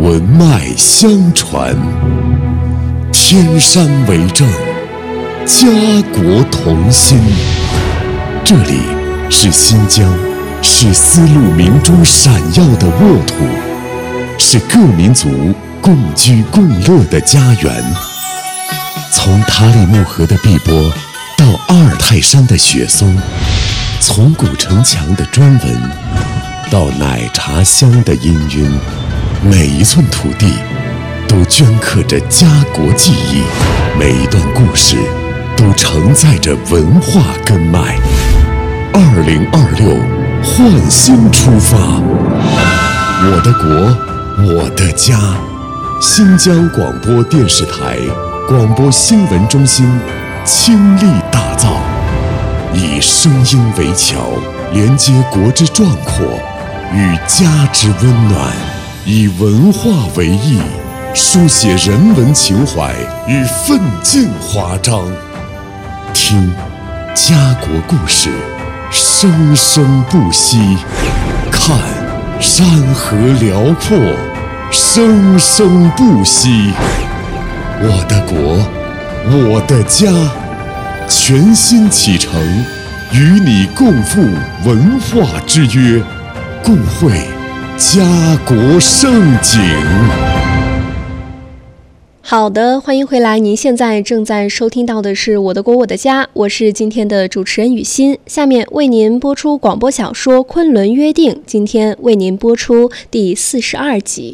文脉相传，天山为证，家国同心。这里是新疆，是丝路明珠闪耀的沃土，是各民族共居共乐的家园。从塔里木河的碧波到阿尔泰山的雪松，从古城墙的砖纹到奶茶香的氤氲，每一寸土地都镌刻着家国记忆，每一段故事都承载着文化根脉。2026焕新出发，我的国，我的家。新疆广播电视台广播新闻中心倾力打造，以声音为桥，连接国之壮阔与家之温暖，以文化为翼，书写人文情怀与奋进华章。听家国故事，生生不息；看山河辽阔，生生不息。我的国，我的家，全新启程，与你共赴文化之约，共绘家国盛景。 好的，欢迎回来。您现在正在收听到的是《我的国我的家》，我是今天的主持人雨欣。下面为您播出广播小说《昆仑约定》，今天为您播出第42集。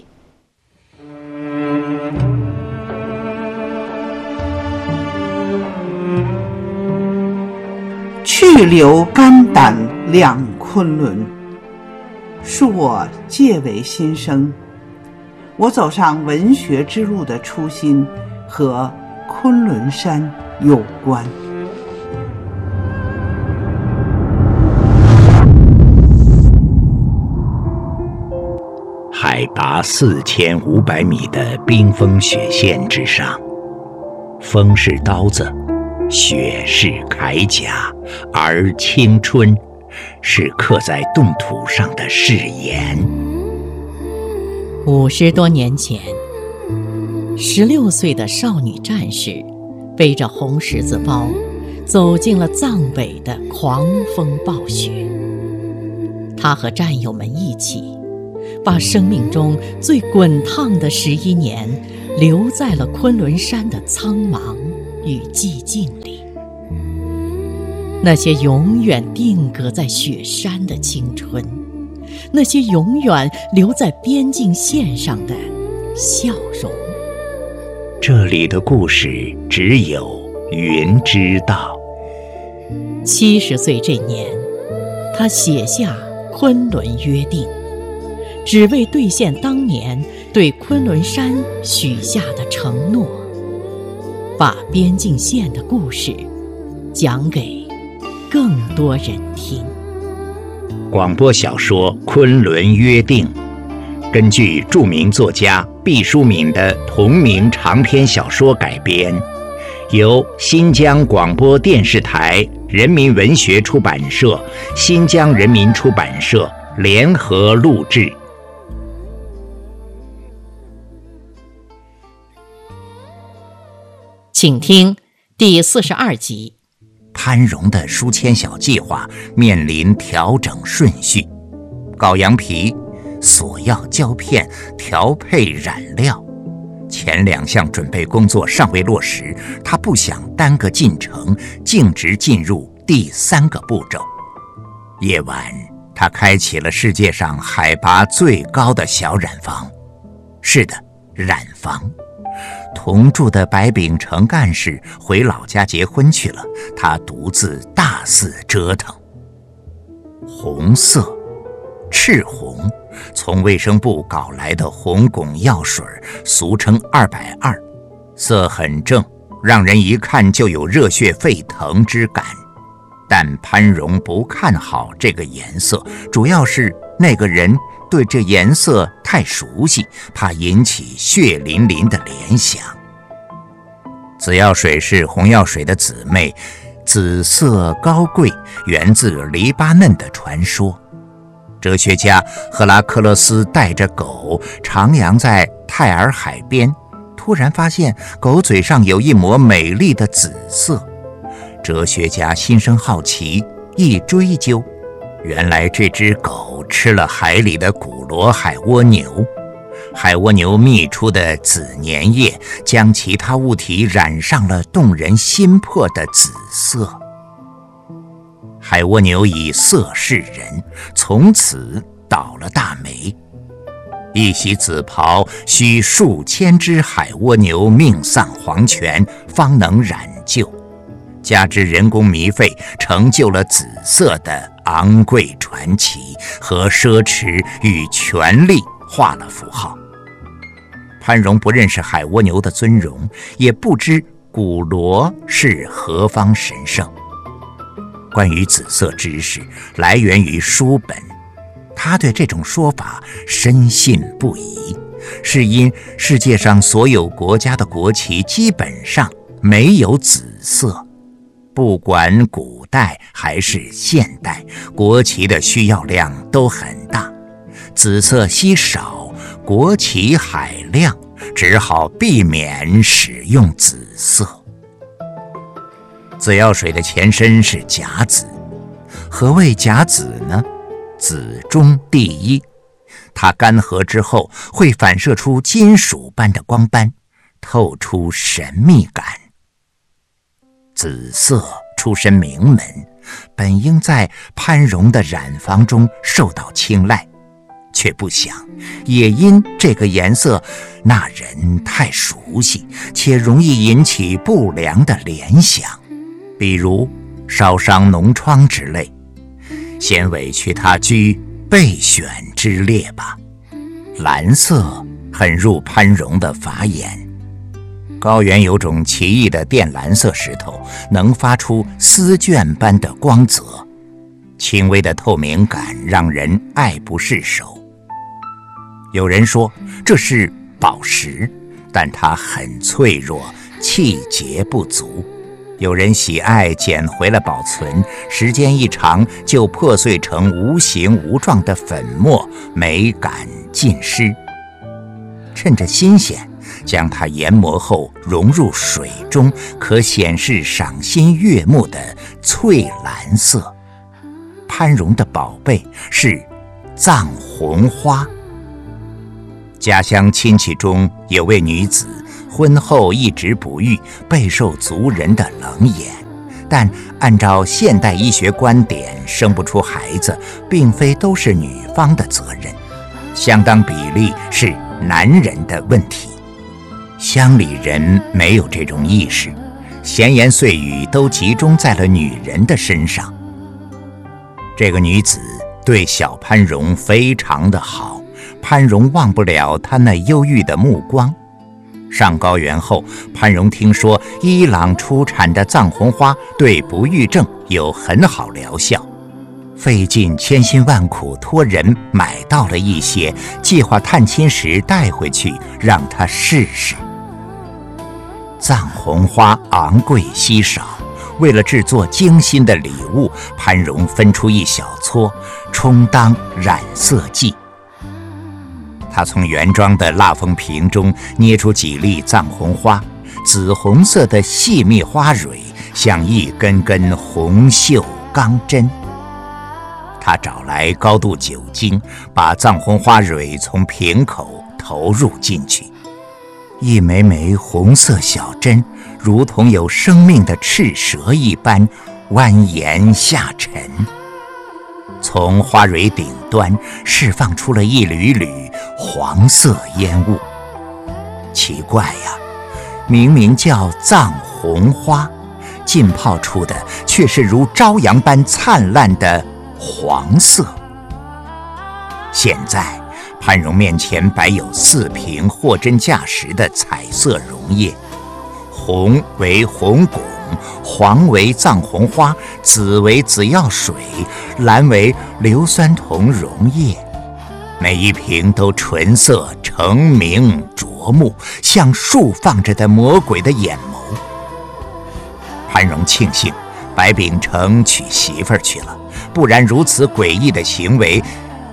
去留肝胆两昆仑，恕我介为新生。我走上文学之路的初心和昆仑山有关。 海拔4500米的冰封雪线之上，风是刀子，雪是铠甲，而青春是刻在冻土上的誓言。 50多年前，16岁的少女战士背着红十字包，走进了藏北的狂风暴雪。她和战友们一起，把生命中最滚烫的11年留在了昆仑山的苍茫与寂静里。那些永远定格在雪山的青春，那些永远留在边境线上的笑容。 这里的故事只有云知道。 70岁这年，他写下《昆仑约定》，只为兑现当年对昆仑山许下的承诺，把边境线的故事讲给更多人听。 广播小说《昆仑约定》根据著名作家毕淑敏的同名长篇小说改编，由新疆广播电视台、人民文学出版社、新疆人民出版社联合录制。 请听第42集。 潘荣的书签小计划面临调整顺序，羔羊皮、索药胶片、调配染料，前2项准备工作尚未落实，他不想耽搁进程，径直进入第3个步骤。夜晚，他开启了世界上海拔最高的小染房。是的，染房。同住的白秉成干事回老家结婚去了，他独自大肆折腾。红色，赤红，从卫生部搞来的红汞药水，俗称220，色很正，让人一看就有热血沸腾之感。但潘荣不看好这个颜色，主要是那个人对这颜色太熟悉，怕引起血淋淋的联想。紫药水是红药水的姊妹，紫色高贵，源自黎巴嫩的传说。 哲学家赫拉克勒斯带着狗徜徉在泰尔海边，突然发现狗嘴上有一抹美丽的紫色。哲学家心生好奇，一追究，原来这只狗吃了海里的古罗海蜗牛，海蜗牛泌出的紫粘液将其他物体染上了动人心魄的紫色。海蜗牛以色示人，从此倒了大霉。一袭紫袍需数千只海蜗牛命丧黄泉方能染就，加之人工糜费，成就了紫色的昂贵传奇和奢侈与权力画了符号。潘荣不认识海蜗牛的尊荣，也不知古罗是何方神圣。关于紫色知识来源于书本，他对这种说法深信不疑，是因世界上所有国家的国旗基本上没有紫色，不管古代还是现代，国旗的需要量都很大，紫色稀少，国旗海量，只好避免使用紫色。紫药水的前身是甲紫。何谓甲紫呢？紫中第一，它干涸之后会反射出金属般的光斑，透出神秘感。紫色出身名门，本应在潘荣的染坊中受到青睐，却不想也因这个颜色那人太熟悉，且容易引起不良的联想，比如烧伤脓疮之类，先委屈他居备选之列吧。蓝色很入潘荣的法眼。高原有种奇异的靛蓝色石头，能发出丝绢般的光泽，轻微的透明感让人爱不释手。有人说这是宝石，但它很脆弱，气节不足。有人喜爱捡回了保存，时间一长就破碎成无形无状的粉末，美感尽失。趁着新鲜，将它研磨后融入水中，可显示赏心悦目的翠蓝色。潘荣的宝贝是藏红花。家乡亲戚中有位女子，婚后一直不育，备受族人的冷眼。但按照现代医学观点，生不出孩子并非都是女方的责任，相当比例是男人的问题。乡里人没有这种意识，闲言碎语都集中在了女人的身上。这个女子对小潘荣非常的好，潘荣忘不了她那忧郁的目光。上高原后，潘荣听说伊朗出产的藏红花对不育症有很好疗效，费尽千辛万苦托人买到了一些，计划探亲时带回去让他试试。藏红花昂贵稀少，为了制作精心的礼物，潘荣分出一小撮充当染色剂。他从原装的蜡封瓶中捏出几粒藏红花，紫红色的细密花蕊像一根根红绣钢针。他找来高度酒精，把藏红花蕊从瓶口投入进去，一枚枚红色小针如同有生命的赤蛇一般蜿蜒下沉，从花蕊顶端释放出了一缕缕黄色烟雾。奇怪呀，明明叫藏红花，浸泡出的却是如朝阳般灿烂的黄色。现在潘荣面前摆有4瓶货真价实的彩色溶液，红为红汞，黄为藏红花，紫为紫药水，蓝为硫酸铜溶液。每一瓶都纯色澄明灼目，像竖放着的魔鬼的眼眸。潘荣庆幸白秉承娶媳妇儿去了，不然如此诡异的行为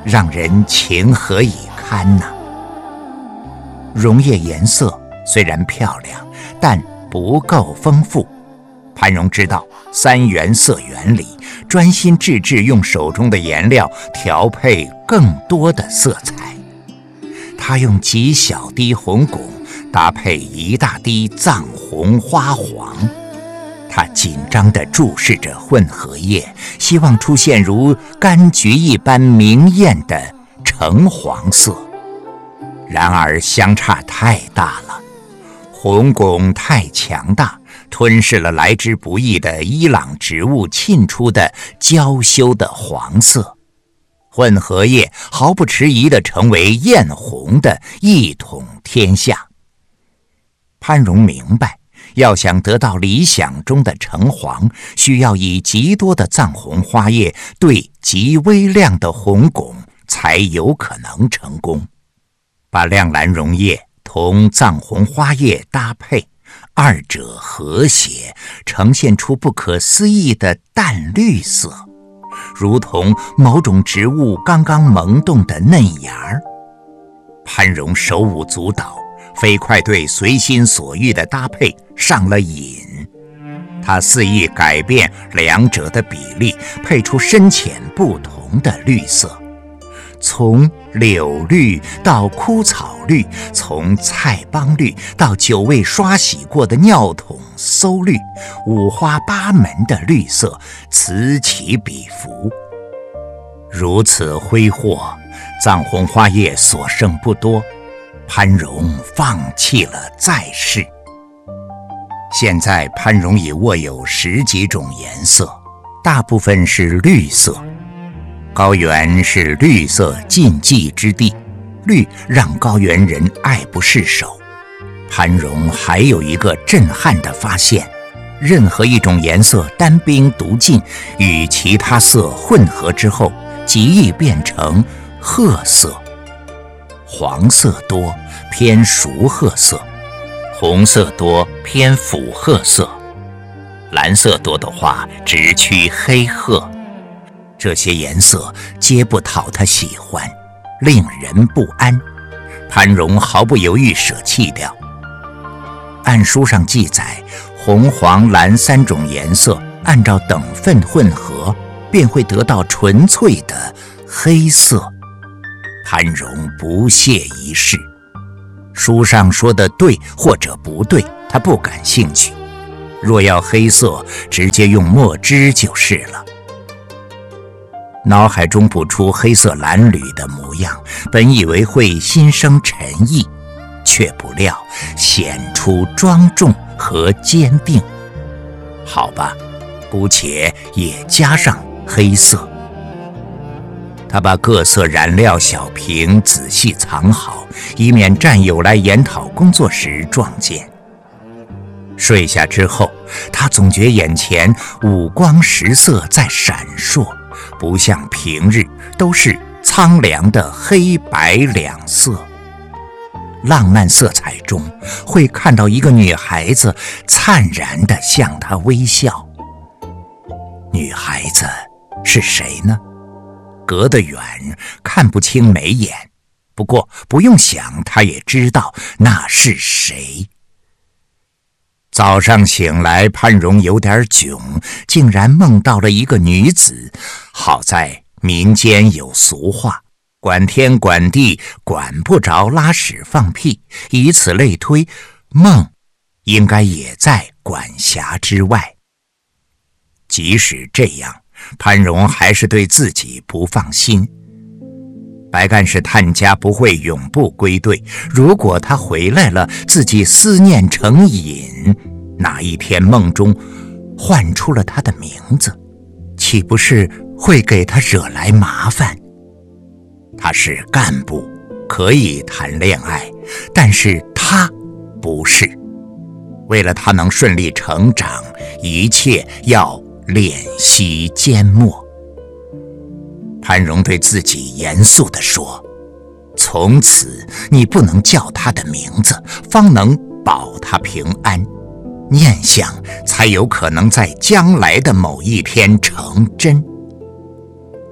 让人情何以堪呐！溶液颜色虽然漂亮，但不够丰富。潘荣知道三原色原理，专心致志用手中的颜料调配更多的色彩。他用几小滴红汞搭配一大滴藏红花黄，他紧张地注视着混合液，希望出现如柑橘一般明艳的橙黄色。然而相差太大了，红汞太强大，吞噬了来之不易的伊朗植物沁出的娇羞的黄色，混合液毫不迟疑地成为艳红的一统天下。潘荣明白，要想得到理想中的橙黄，需要以极多的藏红花叶对极微量的红汞才有可能成功。把亮蓝溶液同藏红花叶搭配，二者和谐，呈现出不可思议的淡绿色，如同某种植物刚刚萌动的嫩芽。潘荣手舞足蹈，飞快对随心所欲的搭配上了瘾。他肆意改变两者的比例，配出深浅不同的绿色，从柳绿到枯草绿，从菜帮绿到久未刷洗过的尿桶馊绿，五花八门的绿色此起彼伏。如此挥霍，藏红花叶所剩不多，潘荣放弃了再试。现在潘荣已握有10几种颜色，大部分是绿色。高原是绿色禁忌之地，绿让高原人爱不释手。潘荣还有一个震撼的发现，任何一种颜色单兵独进，与其他色混合之后，极易变成褐色。黄色多偏熟褐色，红色多偏腐褐色，蓝色多的话直趋黑褐。这些颜色皆不讨他喜欢，令人不安。潘荣毫不犹豫舍弃掉。按书上记载，红黄蓝3种颜色按照等分混合，便会得到纯粹的黑色。潘荣不屑一试。书上说的对或者不对，他不感兴趣。若要黑色，直接用墨汁就是了。脑海中补出黑色蓝缕的模样，本以为会心生沉意，却不料显出庄重和坚定。好吧，姑且也加上黑色。他把各色染料小瓶仔细藏好，以免战友来研讨工作时撞见。睡下之后，他总觉眼前五光十色在闪烁，不像平日都是苍凉的黑白两色。浪漫色彩中会看到一个女孩子灿然地向他微笑。女孩子是谁呢？隔得远看不清眉眼，不过不用想他也知道那是谁。早上醒来，潘荣有点囧，竟然梦到了一个女子。好在民间有俗话，管天管地管不着拉屎放屁，以此类推，梦应该也在管辖之外。即使这样，潘荣还是对自己不放心。白干事探家不会永不归队，如果他回来了，自己思念成瘾，哪一天梦中唤出了他的名字，岂不是会给他惹来麻烦？他是干部，可以谈恋爱，但是他不是。为了他能顺利成长，一切要敛息缄默。潘荣对自己严肃地说，从此你不能叫他的名字，方能保他平安，念想才有可能在将来的某一天成真。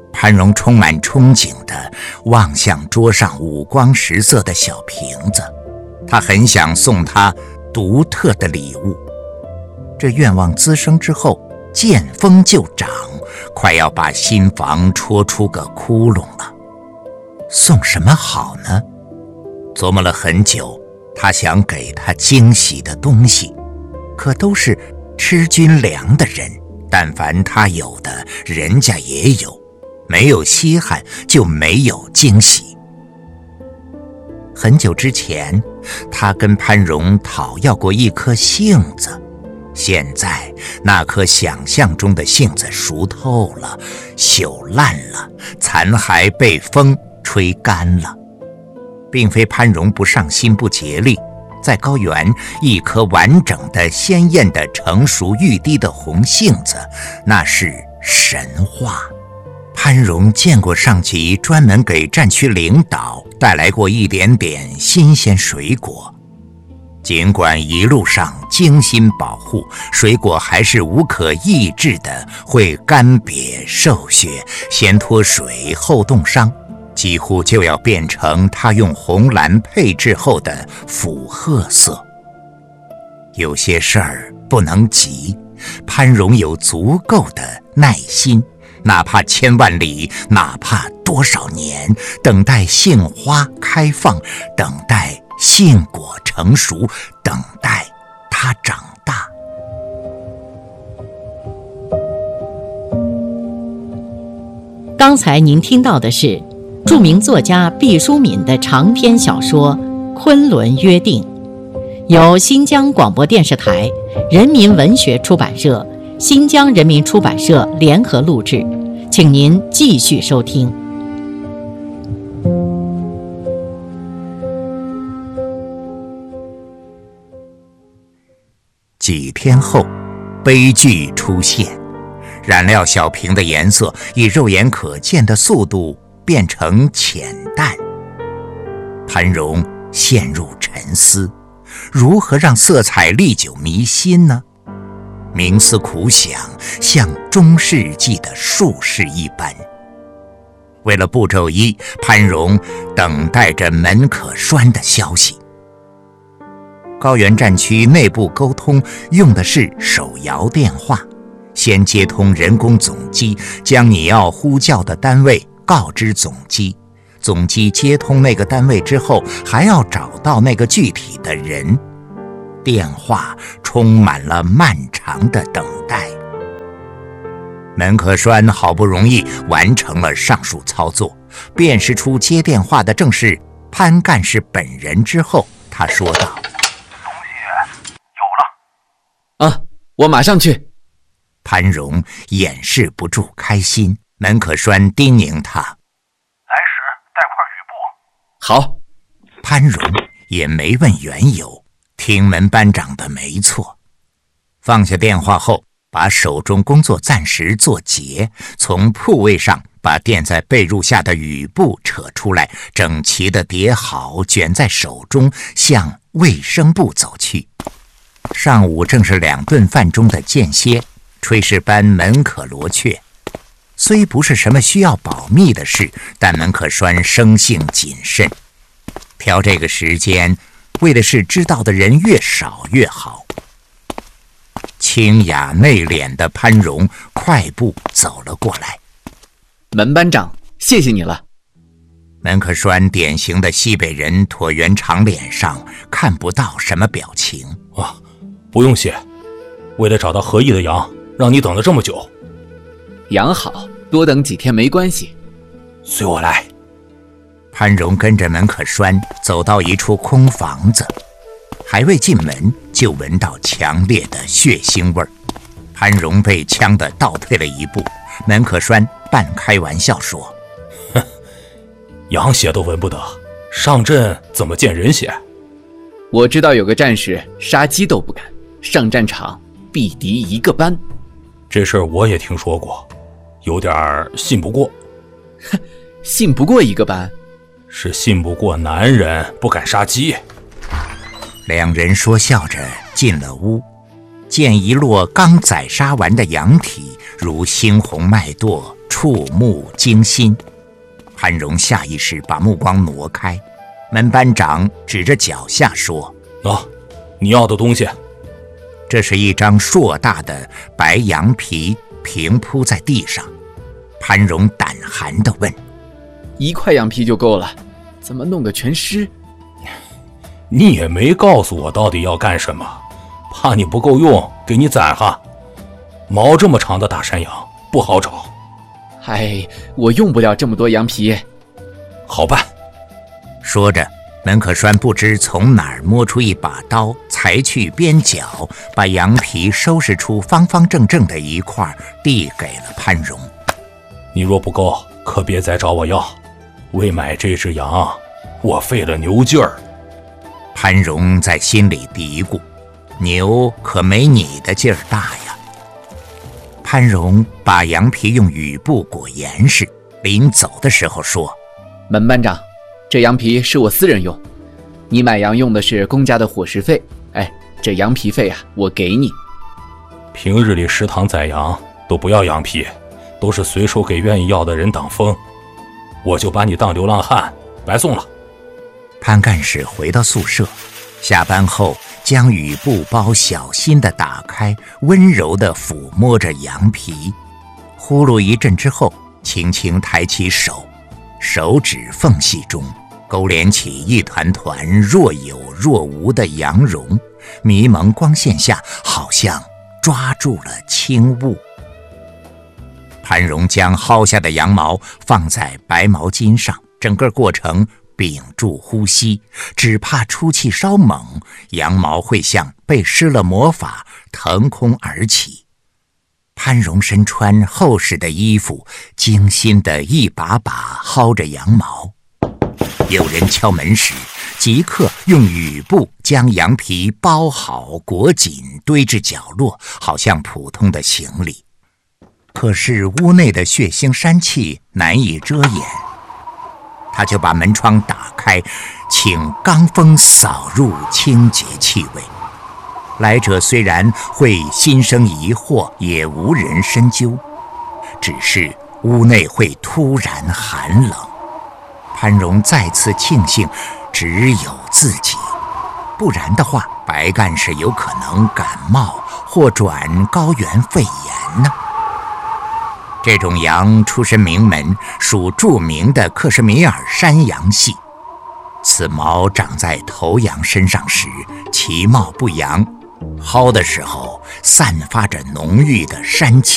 潘荣充满憧憬地望向桌上五光十色的小瓶子，他很想送他独特的礼物。这愿望滋生之后，见风就长，快要把心房戳出个窟窿了。送什么好呢？琢磨了很久，他想给他惊喜的东西，可都是吃军粮的人，但凡他有的，人家也有，没有稀罕就没有惊喜。很久之前，他跟潘荣讨要过一颗杏子，现在那颗想象中的杏子熟透了，朽烂了，残骸被风吹干了。并非潘荣不上心不竭力，在高原，一颗完整的鲜艳的成熟欲滴的红杏子，那是神话。潘荣见过上级专门给战区领导带来过一点点新鲜水果，尽管一路上精心保护，水果还是无可抑制的会干瘪受血，先脱水后冻伤，几乎就要变成他用红蓝配制后的腐褐色。有些事儿不能急，潘荣有足够的耐心，哪怕千万里，哪怕多少年，等待杏花开放，等待杏果成熟，等待它长大。 刚才您听到的是著名作家毕淑敏的长篇小说《昆仑约定》，由新疆广播电视台、人民文学出版社、新疆人民出版社联合录制，请您继续收听。 几天后，悲剧出现，染料小瓶的颜色以肉眼可见的速度变成浅淡。潘荣陷入沉思，如何让色彩历久弥新呢？冥思苦想，像中世纪的术士一般。为了步骤一，潘荣等待着门可栓的消息。高原战区内部沟通用的是手摇电话，先接通人工总机，将你要呼叫的单位告知总机，总机接通那个单位之后，还要找到那个具体的人。电话充满了漫长的等待。门可栓好不容易完成了上述操作，辨识出接电话的正是潘干事本人之后，他说道：“ 东西有了。” 啊，我马上去。 潘荣掩饰不住开心，门可栓叮咛他：“ 来时带块雨布。” 好。 潘荣也没问缘由，听门班长的没错。放下电话后，把手中工作暂时做结，从铺位上把垫在被褥下的雨布扯出来，整齐地叠好，卷在手中，向卫生部走去。上午正是2顿饭中的间歇，炊事班门可罗雀。虽不是什么需要保密的事，但门可栓生性谨慎，挑这个时间，为的是知道的人越少越好。清雅内敛的潘荣快步走了过来。 门班长，谢谢你了。 门可栓典型的西北人椭圆长脸上看不到什么表情。 不用谢，为了找到合意的羊，让你等了这么久。 羊好，多等几天没关系。 随我来。 潘荣跟着门可栓走到一处空房子，还未进门就闻到强烈的血腥味儿。潘荣被呛得倒退了一步，门可栓半开玩笑说：“ 哼，羊血都闻不得，上阵怎么见人血？” 我知道有个战士杀鸡都不敢，上战场必敌1个班。 这事儿我也听说过，有点信不过。 哼，信不过1个班？ 是信不过男人不敢杀鸡。 2人说笑着进了屋。 见一摞刚宰杀完的羊体，如猩红脉堕，触目惊心。潘荣下意识把目光挪开，门班长指着脚下说： 你要的东西。 这是一张硕大的白羊皮平铺在地上。潘荣胆寒地问： 一块羊皮就够了，怎么弄得全湿？ 你也没告诉我到底要干什么，怕你不够用，给你攒哈。毛这么长的大山羊不好找。 我用不了这么多羊皮。 好办。 说着，门可栓不知从哪儿摸出一把刀，裁去边角，把羊皮收拾出方方正正的一块，递给了潘荣。 你若不够，可别再找我要。为买这只羊，我费了牛劲儿。 潘荣在心里嘀咕：牛可没你的劲儿大呀。潘荣把羊皮用雨布裹严实，临走的时候说： 门班长，这羊皮是我私人用，你买羊用的是公家的伙食费，这羊皮费我给你。 平日里食堂宰羊都不要羊皮，都是随手给愿意要的人挡风，我就把你当流浪汉，白送了。 潘干事回到宿舍，下班后将雨布包小心地打开，温柔地抚摸着羊皮，呼噜一阵之后，轻轻抬起手，手指缝隙中勾连起一团团若有若无的羊绒，迷蒙光线下好像抓住了轻物。潘荣将薅下的羊毛放在白毛巾上，整个过程屏住呼吸，只怕出气稍猛，羊毛会像被施了魔法腾空而起。潘荣身穿厚实的衣服，精心地一把把薅着羊毛。有人敲门时，即刻用雨布将羊皮包好裹紧，堆至角落，好像普通的行李。可是屋内的血腥膻气难以遮掩，他就把门窗打开，请罡风扫入清洁气味。来者虽然会心生疑惑，也无人深究，只是屋内会突然寒冷。潘荣再次庆幸只有自己，不然的话，白干事有可能感冒或转高原肺炎呢。这种羊出身名门，属著名的克什米尔山羊系。此毛长在头羊身上时，其貌不扬，薅的时候散发着浓郁的膻气。